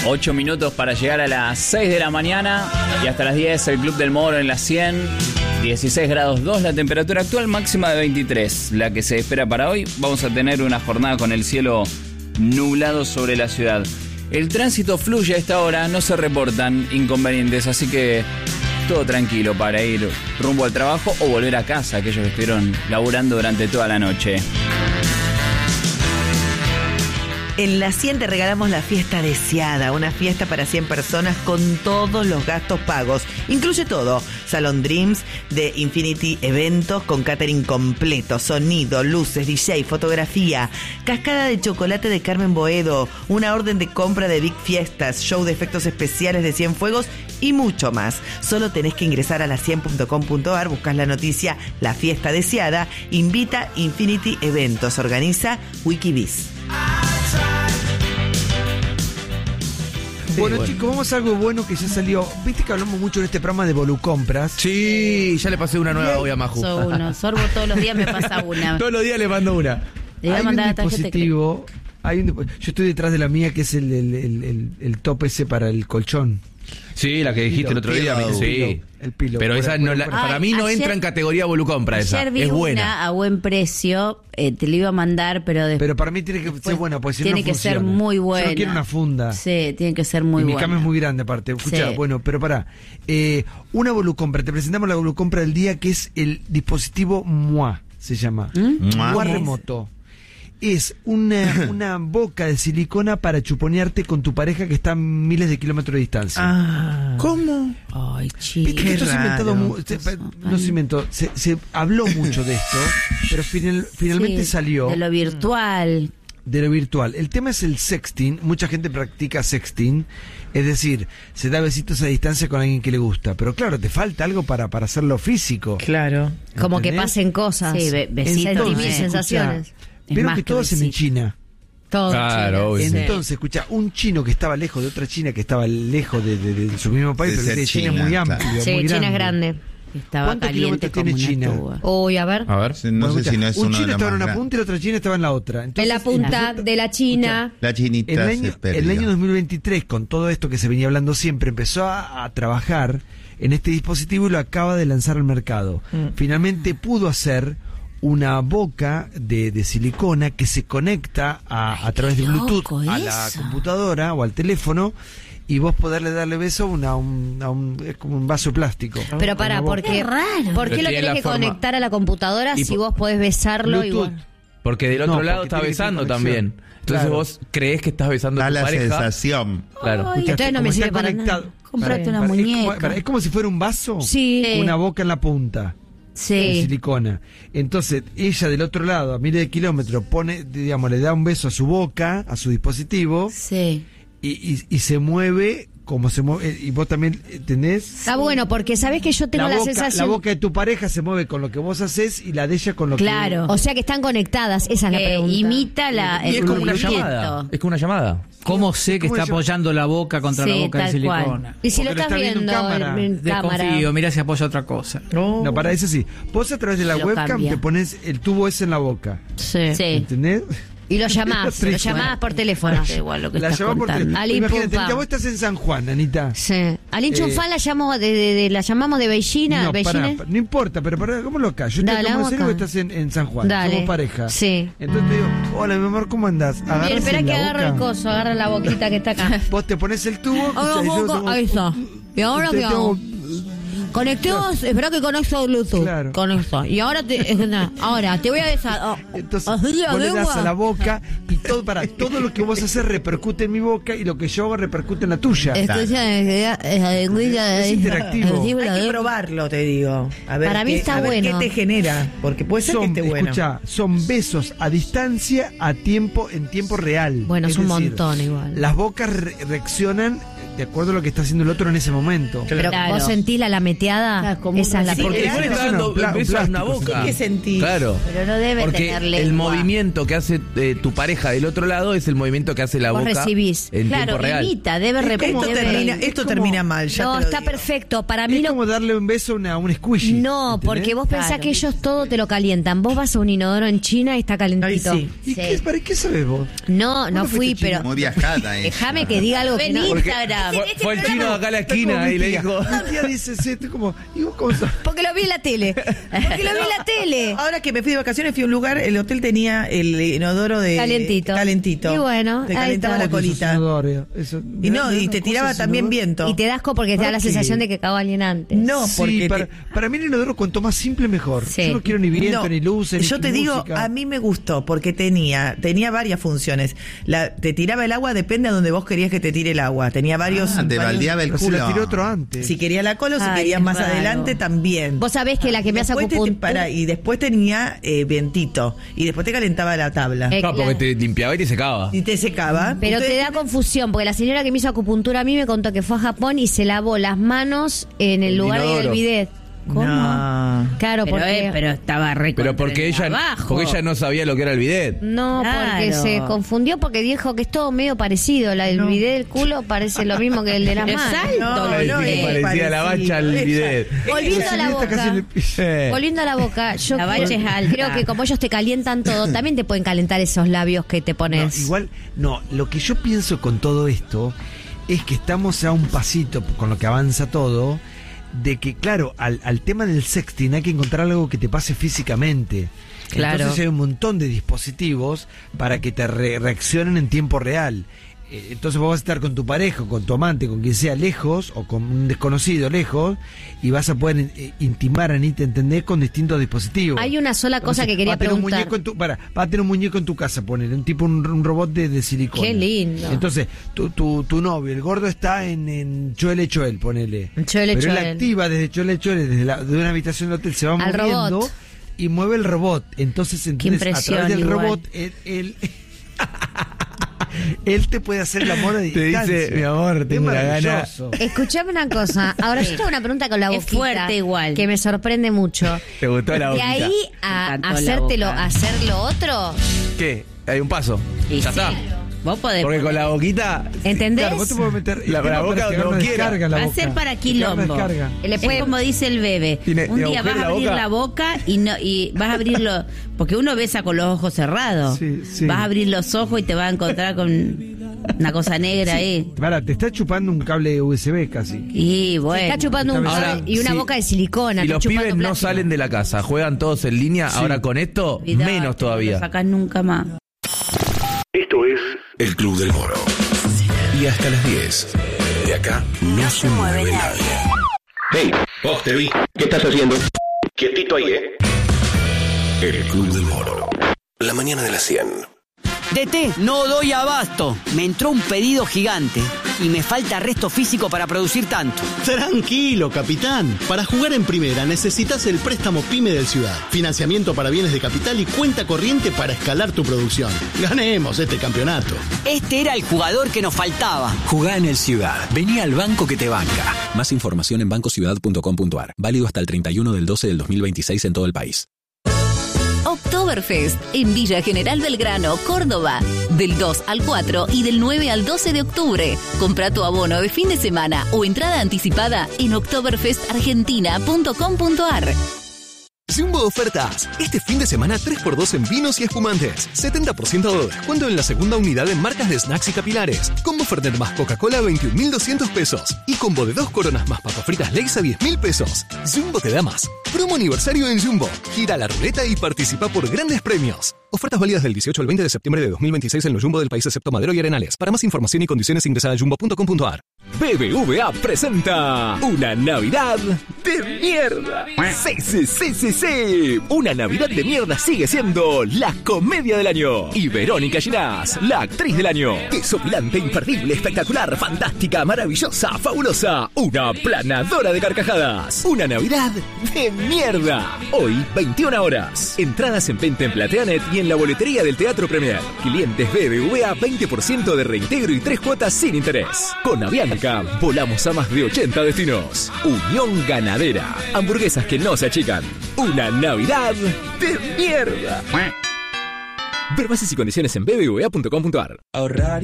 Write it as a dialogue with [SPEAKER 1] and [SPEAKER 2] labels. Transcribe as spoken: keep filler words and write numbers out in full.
[SPEAKER 1] ocho minutos para llegar a las seis de la mañana y hasta las diez el Club del Moro en las cien. dieciséis grados dos la temperatura actual, máxima de veintitrés. La que se espera para hoy, vamos a tener una jornada con el cielo nublado sobre la ciudad. El tránsito fluye a esta hora, no se reportan inconvenientes, así que todo tranquilo para ir rumbo al trabajo o volver a casa, aquellos que estuvieron laburando durante toda la noche.
[SPEAKER 2] En la cien te regalamos la fiesta deseada, una fiesta para cien personas con todos los gastos pagos. Incluye todo, Salón Dreams de Infinity Eventos con catering completo, sonido, luces, D J, fotografía, cascada de chocolate de Carmen Boedo, una orden de compra de Big Fiestas, show de efectos especiales de Cienfuegos y mucho más. Solo tenés que ingresar a la cien punto com punto ar, buscas la noticia La Fiesta Deseada, invita Infinity Eventos, organiza Wikibiz.
[SPEAKER 3] Bueno, bueno, chicos, vamos a algo bueno que ya salió. Viste que hablamos mucho en este programa de Volucompras.
[SPEAKER 4] Sí, ya le pasé una nueva hoy a Maju.
[SPEAKER 5] So uno, sorbo todos los días, me pasa una.
[SPEAKER 3] Todos los días le mando una.
[SPEAKER 5] Le voy a
[SPEAKER 3] hay
[SPEAKER 5] mandar
[SPEAKER 3] un
[SPEAKER 5] la tarjeta
[SPEAKER 3] dispositivo, hay un, yo estoy detrás de la mía, que es el, el, el, el, el top ese para el colchón.
[SPEAKER 4] Sí, la que dijiste el otro día.
[SPEAKER 3] Pillow,
[SPEAKER 4] sí.
[SPEAKER 3] pillow, el pillow.
[SPEAKER 4] Pero
[SPEAKER 3] Por-
[SPEAKER 4] esa
[SPEAKER 3] por-
[SPEAKER 4] no la-
[SPEAKER 3] por-
[SPEAKER 4] para
[SPEAKER 5] Ay,
[SPEAKER 4] mí no
[SPEAKER 5] ayer-
[SPEAKER 4] entra en categoría Volucompra esa.
[SPEAKER 5] Ayer vi
[SPEAKER 4] Es
[SPEAKER 5] una
[SPEAKER 4] buena.
[SPEAKER 5] a buen precio, eh, te lo iba a mandar, pero después
[SPEAKER 3] Pero para mí tiene que ser buena, porque si no,
[SPEAKER 5] tiene
[SPEAKER 3] no
[SPEAKER 5] que ser
[SPEAKER 3] funciona.
[SPEAKER 5] muy
[SPEAKER 3] Yo
[SPEAKER 5] buena.
[SPEAKER 3] no quiero una funda.
[SPEAKER 5] Sí, tiene que ser muy
[SPEAKER 3] y mi
[SPEAKER 5] buena.
[SPEAKER 3] cama es muy grande aparte. Escucha,
[SPEAKER 5] Sí.
[SPEAKER 3] bueno, pero pará. Eh, una Volucompra, te presentamos la Volucompra del día, que es el dispositivo M U A, se llama.
[SPEAKER 5] ¿Mm?
[SPEAKER 3] M U A
[SPEAKER 5] ¿Qué es?
[SPEAKER 3] remoto. Es una, una boca de silicona para chuponearte con tu pareja que está a miles de kilómetros de distancia.
[SPEAKER 2] Ah.
[SPEAKER 3] ¿Cómo?
[SPEAKER 5] Ay,
[SPEAKER 3] Viste
[SPEAKER 5] chico.
[SPEAKER 3] que esto se ha inventado
[SPEAKER 2] raro.
[SPEAKER 3] mu- se- no se inventó, se, se habló mucho de esto, pero final- finalmente
[SPEAKER 5] Sí,
[SPEAKER 3] salió
[SPEAKER 5] de lo virtual.
[SPEAKER 3] de lo virtual. El tema es el sexting. Mucha gente practica sexting, es decir, se da besitos a distancia con alguien que le gusta, pero claro, te falta algo para, para hacerlo físico.
[SPEAKER 2] Claro.
[SPEAKER 6] Como que
[SPEAKER 3] ¿Entendés?
[SPEAKER 6] pasen cosas.
[SPEAKER 5] Sí, be- besitos.
[SPEAKER 3] Entonces,
[SPEAKER 5] eh.
[SPEAKER 6] sensaciones.
[SPEAKER 5] Es
[SPEAKER 3] Vieron
[SPEAKER 5] más
[SPEAKER 3] que todo
[SPEAKER 5] que
[SPEAKER 3] hacen en
[SPEAKER 5] besito.
[SPEAKER 3] China.
[SPEAKER 6] Todo.
[SPEAKER 4] Claro, obvio.
[SPEAKER 3] Entonces, escucha, un chino que estaba lejos de otra China, que estaba lejos de, de- de su mismo país,
[SPEAKER 7] De
[SPEAKER 3] pero
[SPEAKER 7] ser
[SPEAKER 3] que China es
[SPEAKER 7] China,
[SPEAKER 3] muy
[SPEAKER 7] claro.
[SPEAKER 3] amplio,
[SPEAKER 6] Sí,
[SPEAKER 3] muy
[SPEAKER 6] China
[SPEAKER 3] grande.
[SPEAKER 6] es grande.
[SPEAKER 5] Estaba
[SPEAKER 3] ¿Cuántos
[SPEAKER 5] caliente
[SPEAKER 3] kilómetros
[SPEAKER 5] como
[SPEAKER 3] tiene
[SPEAKER 5] una
[SPEAKER 3] China?
[SPEAKER 5] tuba.
[SPEAKER 6] Uy, a ver.
[SPEAKER 4] A ver.
[SPEAKER 7] No sé
[SPEAKER 3] Bueno,
[SPEAKER 7] si no es
[SPEAKER 3] un
[SPEAKER 7] uno
[SPEAKER 3] chino
[SPEAKER 7] de
[SPEAKER 3] estaba en
[SPEAKER 7] los
[SPEAKER 3] una
[SPEAKER 7] más
[SPEAKER 3] punta y la otra China estaba en la otra. Entonces,
[SPEAKER 6] En la punta
[SPEAKER 3] resulta-
[SPEAKER 6] de la China.
[SPEAKER 7] grandes. La chinita
[SPEAKER 3] el
[SPEAKER 7] se
[SPEAKER 3] año,
[SPEAKER 7] perdió.
[SPEAKER 3] el año dos mil veintitrés, con todo esto que se venía hablando siempre, empezó a, a trabajar en este dispositivo y lo acaba de lanzar al mercado.
[SPEAKER 2] Mm.
[SPEAKER 3] Finalmente pudo hacer una boca de, de silicona que se conecta a, a través de
[SPEAKER 5] qué
[SPEAKER 3] Bluetooth
[SPEAKER 5] loco
[SPEAKER 3] a la
[SPEAKER 5] eso.
[SPEAKER 3] computadora o al teléfono, y vos poderle darle beso a, una, a un, a un- es como un vaso plástico.
[SPEAKER 6] Pero
[SPEAKER 3] Una
[SPEAKER 6] para,
[SPEAKER 3] boca.
[SPEAKER 6] porque
[SPEAKER 5] Qué raro.
[SPEAKER 6] ¿por qué
[SPEAKER 4] Pero
[SPEAKER 6] lo
[SPEAKER 4] tiene
[SPEAKER 6] tenés
[SPEAKER 4] la
[SPEAKER 6] que
[SPEAKER 4] forma-
[SPEAKER 6] conectar a la computadora
[SPEAKER 4] Y
[SPEAKER 6] si
[SPEAKER 4] po-
[SPEAKER 6] vos podés besarlo
[SPEAKER 3] Bluetooth.
[SPEAKER 6] igual?
[SPEAKER 4] Porque del otro
[SPEAKER 3] No,
[SPEAKER 4] lado
[SPEAKER 3] porque
[SPEAKER 4] está
[SPEAKER 3] tiene que tener
[SPEAKER 4] besando
[SPEAKER 3] conexión.
[SPEAKER 4] también. Entonces
[SPEAKER 3] Claro.
[SPEAKER 4] vos crees que estás besando a
[SPEAKER 7] Da
[SPEAKER 4] tu
[SPEAKER 7] la
[SPEAKER 4] pareja.
[SPEAKER 7] sensación.
[SPEAKER 4] Claro.
[SPEAKER 5] Ay,
[SPEAKER 3] Escuchá,
[SPEAKER 6] Entonces no
[SPEAKER 3] como
[SPEAKER 6] me
[SPEAKER 3] está
[SPEAKER 6] sirve para
[SPEAKER 3] conectado-
[SPEAKER 6] nada.
[SPEAKER 5] Comprate una
[SPEAKER 3] Para- es como-
[SPEAKER 5] muñeca.
[SPEAKER 3] para- es como si fuera un vaso,
[SPEAKER 6] Sí.
[SPEAKER 3] una boca en la punta. de
[SPEAKER 6] Sí.
[SPEAKER 3] silicona. Entonces, ella del otro lado, a miles de kilómetros, pone, digamos, le da un beso a su boca, a su dispositivo,
[SPEAKER 5] Sí.
[SPEAKER 3] y, y, y se mueve como se mueve, y vos también, ¿entendés?
[SPEAKER 6] Está bueno, porque sabés que yo tengo
[SPEAKER 3] la,
[SPEAKER 6] la,
[SPEAKER 3] boca,
[SPEAKER 6] sensación.
[SPEAKER 3] la boca de tu pareja se mueve con lo que vos haces y la de ella con lo
[SPEAKER 5] Claro.
[SPEAKER 6] O sea que están conectadas, esa es la
[SPEAKER 5] Que
[SPEAKER 6] pregunta.
[SPEAKER 5] imita la,
[SPEAKER 4] Y
[SPEAKER 5] el
[SPEAKER 4] es como una
[SPEAKER 5] movimiento.
[SPEAKER 4] llamada. Es como una llamada.
[SPEAKER 8] ¿Cómo sé que
[SPEAKER 3] ¿Cómo
[SPEAKER 8] está
[SPEAKER 3] se llama?
[SPEAKER 8] apoyando la boca contra la
[SPEAKER 5] Sí,
[SPEAKER 8] boca de
[SPEAKER 5] tal
[SPEAKER 8] silicona?
[SPEAKER 5] cual.
[SPEAKER 6] Y si
[SPEAKER 3] Porque
[SPEAKER 6] lo
[SPEAKER 3] lo
[SPEAKER 6] estás
[SPEAKER 3] está viendo
[SPEAKER 6] viendo
[SPEAKER 3] en cámara.
[SPEAKER 6] en, en cámara.
[SPEAKER 8] Desconfío, mira si apoya otra cosa.
[SPEAKER 3] que... No, para eso sí. Vos a través de la
[SPEAKER 5] Lo
[SPEAKER 3] webcam
[SPEAKER 5] cambia.
[SPEAKER 3] te pones el tubo ese en la boca.
[SPEAKER 6] Sí.
[SPEAKER 5] Sí.
[SPEAKER 3] ¿Entendés?
[SPEAKER 6] Y lo llamás, lo
[SPEAKER 3] Triste.
[SPEAKER 6] llamás por teléfono.
[SPEAKER 5] Da igual lo que
[SPEAKER 3] La
[SPEAKER 5] estás
[SPEAKER 3] llamás por
[SPEAKER 5] contando.
[SPEAKER 3] teléfono.
[SPEAKER 6] Ali
[SPEAKER 3] Imagínate,
[SPEAKER 6] Pumpa.
[SPEAKER 3] Anita, vos estás en San Juan, Anita.
[SPEAKER 6] Sí. Al Lin
[SPEAKER 3] Eh,
[SPEAKER 6] Chun Fan la, llamamos de, de- de- la llamamos de Beijing.
[SPEAKER 3] No,
[SPEAKER 6] Beijing.
[SPEAKER 3] pará, pa- no importa, pero pará, ¿cómo lo acá? Yo estoy
[SPEAKER 6] Dale,
[SPEAKER 3] en Buenos
[SPEAKER 6] vamos
[SPEAKER 3] Aires, vos
[SPEAKER 6] acá.
[SPEAKER 3] estás en, en San Juan.
[SPEAKER 6] Dale.
[SPEAKER 3] Somos pareja.
[SPEAKER 6] Sí.
[SPEAKER 3] Entonces te digo, hola, mi amor, ¿cómo andás?
[SPEAKER 6] Bien,
[SPEAKER 3] Agarras
[SPEAKER 6] espera
[SPEAKER 3] en
[SPEAKER 6] que
[SPEAKER 3] la
[SPEAKER 6] agarro el
[SPEAKER 3] boca,
[SPEAKER 6] coso, agarra la boquita que está acá.
[SPEAKER 3] Vos te pones el tubo.
[SPEAKER 6] Ahora
[SPEAKER 3] escuchá, y yo
[SPEAKER 6] pongo-
[SPEAKER 3] tengo-
[SPEAKER 6] ahí está. ¿Y ahora
[SPEAKER 3] te
[SPEAKER 6] qué hago?
[SPEAKER 3] tengo-
[SPEAKER 6] Conectemos, espera que conecto Bluetooth.
[SPEAKER 3] Claro.
[SPEAKER 6] Con esto. Y ahora te, ahora te voy a besar. Oh,
[SPEAKER 3] Entonces,
[SPEAKER 6] así la
[SPEAKER 3] vos le das
[SPEAKER 6] lengua.
[SPEAKER 3] a la boca y todo, para, todo lo que vos haces repercute en mi boca y lo que yo hago repercute en la tuya.
[SPEAKER 6] Escucha, esa lengüita de-
[SPEAKER 3] Es interactivo.
[SPEAKER 6] Sí, la
[SPEAKER 2] Hay que
[SPEAKER 6] de-
[SPEAKER 2] probarlo, te digo. A ver
[SPEAKER 6] Para mí
[SPEAKER 2] qué-
[SPEAKER 6] está
[SPEAKER 2] a ver
[SPEAKER 6] bueno.
[SPEAKER 2] qué te genera, porque puede ser que
[SPEAKER 3] Son,
[SPEAKER 2] esté bueno.
[SPEAKER 3] escuchá, son besos a distancia a tiempo, en tiempo real.
[SPEAKER 6] Bueno, es un
[SPEAKER 3] decir,
[SPEAKER 6] montón igual.
[SPEAKER 3] Las bocas re- reaccionan de acuerdo a lo que está haciendo el otro en ese momento.
[SPEAKER 6] Pero
[SPEAKER 5] Claro.
[SPEAKER 6] vos sentís la lameteada,
[SPEAKER 5] Claro, como
[SPEAKER 6] esa es la
[SPEAKER 5] una-
[SPEAKER 4] Porque
[SPEAKER 2] Sí,
[SPEAKER 4] igual
[SPEAKER 2] claro.
[SPEAKER 4] está dando
[SPEAKER 3] Es una-
[SPEAKER 4] besos
[SPEAKER 3] un
[SPEAKER 4] en una
[SPEAKER 3] plástico,
[SPEAKER 4] boca.
[SPEAKER 2] ¿Qué sentís?
[SPEAKER 4] Claro.
[SPEAKER 5] Pero no debe
[SPEAKER 4] Porque
[SPEAKER 5] tener
[SPEAKER 4] el
[SPEAKER 5] lengua.
[SPEAKER 4] movimiento que hace eh, tu pareja del otro lado es el movimiento que hace la
[SPEAKER 6] Vos
[SPEAKER 4] boca
[SPEAKER 6] recibís.
[SPEAKER 4] en
[SPEAKER 5] Claro,
[SPEAKER 4] tiempo real.
[SPEAKER 5] imita, debe
[SPEAKER 2] Esto
[SPEAKER 5] repetir.
[SPEAKER 2] termina,
[SPEAKER 5] debe-
[SPEAKER 2] esto
[SPEAKER 3] como-
[SPEAKER 2] termina mal, ya
[SPEAKER 6] No,
[SPEAKER 2] te lo
[SPEAKER 6] está
[SPEAKER 2] digo.
[SPEAKER 6] perfecto. Para mí
[SPEAKER 3] Es
[SPEAKER 6] lo...
[SPEAKER 3] como darle un beso a, una, a un squishy.
[SPEAKER 6] No,
[SPEAKER 3] ¿entendés?
[SPEAKER 6] porque vos pensás
[SPEAKER 5] Claro.
[SPEAKER 6] que ellos todo te lo calientan. Vos vas a un inodoro en China y está calentito.
[SPEAKER 2] Ay, sí.
[SPEAKER 3] ¿Y qué, para qué sabes vos?
[SPEAKER 6] No, no
[SPEAKER 3] ¿Cuándo
[SPEAKER 6] fui,
[SPEAKER 3] fuiste a China?
[SPEAKER 6] pero
[SPEAKER 7] Muy viajada, eh.
[SPEAKER 6] déjame que diga algo que
[SPEAKER 5] Vení.
[SPEAKER 6] no.
[SPEAKER 4] Porque
[SPEAKER 5] Instagram.
[SPEAKER 4] fue, fue el chino de acá a la esquina y le dijo...
[SPEAKER 3] Mi tía dice, sí, estoy como... ¿Y vos cómo sabes?
[SPEAKER 6] Porque lo vi en la tele. Porque lo vi en la tele.
[SPEAKER 2] Ahora que me fui de vacaciones, fui a un lugar, el hotel tenía el inodoro de...
[SPEAKER 6] Calentito.
[SPEAKER 2] Calentito.
[SPEAKER 6] Y bueno,
[SPEAKER 2] te
[SPEAKER 6] ahí
[SPEAKER 2] calentaba
[SPEAKER 6] está.
[SPEAKER 2] la colita.
[SPEAKER 3] Eso,
[SPEAKER 2] Y no, y te tiraba también viento.
[SPEAKER 6] Y te das asco porque te da
[SPEAKER 3] ¿Para
[SPEAKER 6] la
[SPEAKER 3] qué?
[SPEAKER 6] sensación de que cagó alguien antes.
[SPEAKER 2] No, porque
[SPEAKER 3] Sí, para,
[SPEAKER 2] te-
[SPEAKER 3] para mí el inodoro cuanto más simple mejor.
[SPEAKER 6] Sí.
[SPEAKER 3] Yo no quiero ni viento,
[SPEAKER 2] No,
[SPEAKER 3] ni luces,
[SPEAKER 2] yo
[SPEAKER 3] ni
[SPEAKER 2] te digo,
[SPEAKER 3] música.
[SPEAKER 2] a mí me gustó porque tenía tenía varias funciones. La, te tiraba el agua, depende a donde vos querías que te tire el agua. Tenía varios.
[SPEAKER 7] Ah, te
[SPEAKER 2] varios-
[SPEAKER 7] baldeaba el
[SPEAKER 3] Pero se
[SPEAKER 7] culo.
[SPEAKER 3] la tiró otro antes.
[SPEAKER 2] Si quería la cola o si
[SPEAKER 5] Ay,
[SPEAKER 2] querías
[SPEAKER 5] es
[SPEAKER 2] más
[SPEAKER 5] raro.
[SPEAKER 2] adelante también.
[SPEAKER 6] Vos sabés que la que me hace
[SPEAKER 2] Después te- te-
[SPEAKER 6] acupuntura...
[SPEAKER 2] pará, y después tenía eh, vientito. Y después te calentaba la tabla.
[SPEAKER 6] Eh,
[SPEAKER 4] No, porque
[SPEAKER 6] claro.
[SPEAKER 4] te limpiaba y te secaba.
[SPEAKER 2] Y te secaba.
[SPEAKER 6] Pero
[SPEAKER 2] Ustedes
[SPEAKER 6] te da
[SPEAKER 2] tienen-
[SPEAKER 6] confusión, porque la señora que me hizo acupuntura a mí me contó que fue a Japón y se lavó las manos en el
[SPEAKER 4] El
[SPEAKER 6] lugar del
[SPEAKER 4] inodoro.
[SPEAKER 6] bidet. ¿Cómo?
[SPEAKER 2] No.
[SPEAKER 6] Claro,
[SPEAKER 5] Pero,
[SPEAKER 6] porque...
[SPEAKER 5] eh, pero estaba re
[SPEAKER 4] Pero
[SPEAKER 5] contra
[SPEAKER 4] porque
[SPEAKER 5] el
[SPEAKER 4] ella,
[SPEAKER 5] abajo.
[SPEAKER 4] porque ella no sabía lo que era el bidet.
[SPEAKER 6] No, porque
[SPEAKER 5] Claro.
[SPEAKER 6] se confundió porque dijo que es todo medio parecido. La del
[SPEAKER 2] No.
[SPEAKER 6] bidet del culo parece lo mismo que el de las
[SPEAKER 5] Es
[SPEAKER 6] manos.
[SPEAKER 5] alto.
[SPEAKER 2] No,
[SPEAKER 5] el
[SPEAKER 2] no,
[SPEAKER 5] bidet.
[SPEAKER 2] es
[SPEAKER 4] Parecía la
[SPEAKER 2] parecido.
[SPEAKER 4] bacha al
[SPEAKER 2] Ella-
[SPEAKER 4] bidet.
[SPEAKER 6] Volviendo a la
[SPEAKER 3] Está casi en el
[SPEAKER 6] boca.
[SPEAKER 3] piso.
[SPEAKER 4] Eh.
[SPEAKER 6] Volviendo a la boca, yo
[SPEAKER 5] La bacha es alta.
[SPEAKER 6] creo que como ellos te calientan todo, también te pueden calentar esos labios que te
[SPEAKER 3] No,
[SPEAKER 6] pones.
[SPEAKER 3] igual, no, lo que yo pienso con todo esto es que estamos a un pasito con lo que avanza todo, de que, claro, al, al tema del sexting hay que encontrar algo que te pase físicamente.
[SPEAKER 5] Claro.
[SPEAKER 3] Entonces hay un montón de dispositivos para que te re- reaccionen en tiempo real. Eh, Entonces vos vas a estar con tu pareja, con tu amante, con quien sea lejos, o con un desconocido lejos, y vas a poder eh, intimar, Anita, ¿entendés? Con distintos dispositivos.
[SPEAKER 6] Hay una sola cosa que quería
[SPEAKER 3] va a tener un
[SPEAKER 6] preguntar.
[SPEAKER 3] muñeco en tu, para, va a tener un muñeco en tu casa, poner un tipo, un, un robot de, de silicona.
[SPEAKER 6] Qué lindo.
[SPEAKER 3] Entonces, tu, tu, tu novio, el gordo está en, en Choele Choel, ponele.
[SPEAKER 6] Choele
[SPEAKER 3] Pero él
[SPEAKER 6] Choel.
[SPEAKER 3] activa desde Choele Choel, desde la, de una habitación del hotel, se va
[SPEAKER 6] Al
[SPEAKER 3] moviendo
[SPEAKER 6] robot.
[SPEAKER 3] y mueve el robot. Entonces, ¿entendés? a
[SPEAKER 5] impresión
[SPEAKER 3] través del
[SPEAKER 5] igual.
[SPEAKER 3] robot, él, él, él te puede hacer el amor a
[SPEAKER 4] Te
[SPEAKER 3] distancia.
[SPEAKER 4] dice, mi amor,
[SPEAKER 3] Es
[SPEAKER 4] tengo una gana.
[SPEAKER 3] maravilloso.
[SPEAKER 6] Escuchame una cosa. Ahora yo tengo una pregunta con la
[SPEAKER 5] Es
[SPEAKER 6] boquita.
[SPEAKER 5] fuerte igual.
[SPEAKER 6] Que me sorprende mucho.
[SPEAKER 4] ¿Te gustó la
[SPEAKER 6] De
[SPEAKER 4] boquita?
[SPEAKER 6] ahí a
[SPEAKER 5] Me encantó la
[SPEAKER 6] hacértelo,
[SPEAKER 5] boca.
[SPEAKER 6] hacer lo otro.
[SPEAKER 4] ¿Qué? Hay un paso.
[SPEAKER 5] Y
[SPEAKER 4] ya
[SPEAKER 5] sí.
[SPEAKER 4] está.
[SPEAKER 5] Vos podés.
[SPEAKER 4] Porque con la boquita...
[SPEAKER 6] ¿Entendés?
[SPEAKER 3] Claro, vos te puedes meter
[SPEAKER 4] La-
[SPEAKER 3] el tema
[SPEAKER 4] la boca
[SPEAKER 3] para que
[SPEAKER 4] donde
[SPEAKER 3] haga una
[SPEAKER 4] vos quieras.
[SPEAKER 3] descarga en la
[SPEAKER 5] Va a
[SPEAKER 3] boca.
[SPEAKER 5] ser para
[SPEAKER 3] Que haga una
[SPEAKER 5] quilombo.
[SPEAKER 3] descarga.
[SPEAKER 6] Le puede-
[SPEAKER 5] Es como dice el bebé.
[SPEAKER 4] Tiene-
[SPEAKER 5] Un
[SPEAKER 4] tiene
[SPEAKER 5] día vas
[SPEAKER 4] agujero
[SPEAKER 5] a
[SPEAKER 4] la
[SPEAKER 5] abrir
[SPEAKER 4] boca.
[SPEAKER 5] la boca y no y vas a abrirlo porque uno besa con los ojos cerrados.
[SPEAKER 3] Sí, sí.
[SPEAKER 5] Vas a abrir los ojos y te vas a encontrar con una cosa negra ahí.
[SPEAKER 3] Para, te está chupando un cable U S B casi.
[SPEAKER 5] Y bueno.
[SPEAKER 6] Está chupando un
[SPEAKER 4] Ahora,
[SPEAKER 6] cable y una
[SPEAKER 4] sí.
[SPEAKER 6] boca de silicona.
[SPEAKER 4] Y
[SPEAKER 6] está
[SPEAKER 4] los
[SPEAKER 6] chupando
[SPEAKER 4] pibes no
[SPEAKER 6] plástico.
[SPEAKER 4] salen de la casa, juegan todos en línea. Ahora con esto,
[SPEAKER 5] Olvidate,
[SPEAKER 4] menos
[SPEAKER 5] No lo
[SPEAKER 4] todavía.
[SPEAKER 5] sacás nunca más.
[SPEAKER 9] Esto es El Club del Moro. Y hasta las diez. De acá no, se mueve nadie. Hey, vos te vi. ¿Qué estás haciendo? Quietito ahí, ¿eh? El Club del Moro. La mañana de las cien.
[SPEAKER 10] D T, no doy abasto. Me entró un pedido gigante y me falta resto físico para producir tanto.
[SPEAKER 11] Tranquilo, capitán. Para jugar en primera necesitas el préstamo PYME del Ciudad. Financiamiento para bienes de capital y cuenta corriente para escalar tu producción. Ganemos este campeonato.
[SPEAKER 10] Este era el jugador que nos faltaba.
[SPEAKER 9] Jugá en el Ciudad. Vení al banco que te banca. Más información en banco ciudad punto com punto a r. Válido hasta el treinta y uno del doce del dos mil veintiséis en todo el país.
[SPEAKER 12] Oktoberfest en Villa General Belgrano, Córdoba. Del dos al cuatro y del nueve al doce de octubre. Compra tu abono de fin de semana o entrada anticipada en oktoberfest argentina punto com punto a r.
[SPEAKER 13] Jumbo Ofertas. Este fin de semana tres por dos en vinos y espumantes. setenta por ciento de descuento en la segunda unidad en marcas de snacks y capilares. Combo Fernet más Coca-Cola a veintiún mil doscientos pesos. Y combo de dos coronas más papas fritas Lay's a diez mil pesos. Jumbo te da más. Promo aniversario en Jumbo. Gira la ruleta y participa por grandes premios. Ofertas válidas del dieciocho al veinte de septiembre de dos mil veintiséis en los Jumbo del país excepto Madero y Arenales. Para más información y condiciones ingresa a jumbo punto com punto a r.
[SPEAKER 9] B B V A presenta una Navidad
[SPEAKER 13] de mierda. Sí, sí, sí, sí, sí. Una Navidad de mierda sigue siendo la comedia del año. Y Verónica Ginás, la actriz del año. Desopilante, imperdible, espectacular, fantástica, maravillosa, fabulosa. Una planadora de carcajadas. Una Navidad de mierda. Hoy, veintiuna horas. Entradas en venta en Plateanet y en la boletería del Teatro Premier. Clientes B B V A, veinte por ciento de reintegro y tres cuotas sin interés. Con Avianca, volamos a más de ochenta destinos. Unión Ganadera. Hamburguesas que no se achican. Una Navidad de mierda. Ver bases y condiciones en b b v a punto com punto a r. Ahorrar